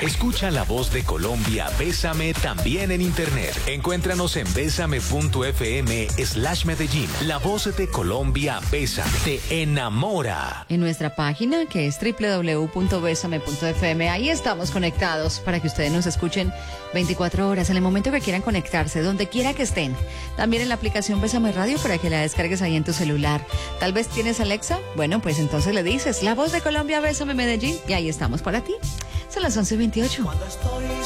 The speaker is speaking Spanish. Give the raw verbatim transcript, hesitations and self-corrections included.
Escucha la voz de Colombia, Bésame, también en internet. Encuéntranos en bésame.fm slash Medellín. La voz de Colombia, Bésame, te enamora. En nuestra página, que es doble u doble u doble u punto besame punto f m, ahí estamos conectados para que ustedes nos escuchen veinticuatro horas, en el momento que quieran conectarse, donde quiera que estén. También en la aplicación Bésame Radio para que la descargues ahí en tu celular. Tal vez tienes Alexa, bueno, pues entonces le dices, la voz de Colombia, Bésame Medellín, y ahí estamos para ti. Son las once veintiocho.